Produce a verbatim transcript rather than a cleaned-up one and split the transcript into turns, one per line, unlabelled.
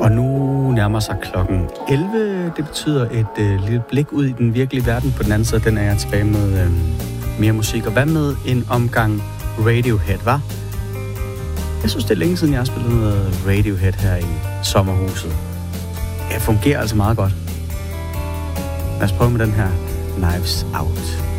Og nu nærmer sig klokken elleve. Det betyder et øh, lille blik ud i den virkelige verden. På den anden side, den er jeg tilbage med øh, mere musik. Og hvad med en omgang Radiohead, var? Jeg synes, det er længe siden, jeg har spillet noget Radiohead her i sommerhuset. Det fungerer altså meget godt. Lad os prøve med den her Knives Out.